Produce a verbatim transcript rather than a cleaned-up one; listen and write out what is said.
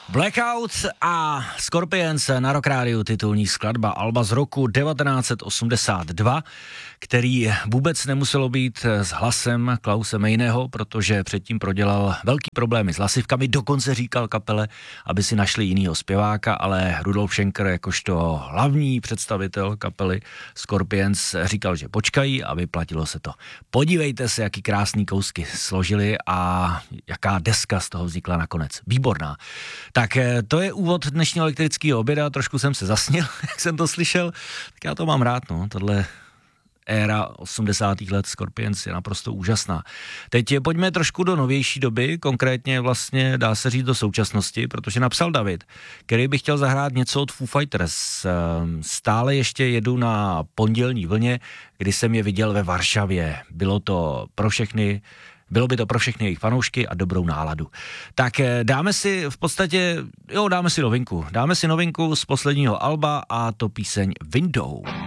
Blackout a Scorpions na Rock Rádiu, titulní skladba alba z roku devatenáct set osmdesát dva, který vůbec nemuselo být s hlasem Klause Mejného, protože předtím prodělal velký problémy s hlasivkami, dokonce říkal kapele, aby si našli jinýho zpěváka, ale Rudolf Schenker jakožto hlavní představitel kapely Scorpions říkal, že počkají a vyplatilo se to. Podívejte se, jaký krásný kousky složili a jaká deska z toho vznikla nakonec. Výborná. Tak to je úvod dnešního elektrického oběda, trošku jsem se zasnil, jak jsem to slyšel, tak já to mám rád, no, tohle éra osmdesátých let Scorpions je naprosto úžasná. Teď pojďme trošku do novější doby, konkrétně vlastně dá se říct do současnosti, protože napsal David, který by chtěl zahrát něco od Foo Fighters. Stále ještě jedu na pondělní vlně, kdy jsem je viděl ve Varšavě. Bylo to pro všechny Bylo by to pro všechny jejich fanoušky a dobrou náladu. Tak dáme si v podstatě, jo, dáme si novinku. Dáme si novinku z posledního alba a to píseň Window.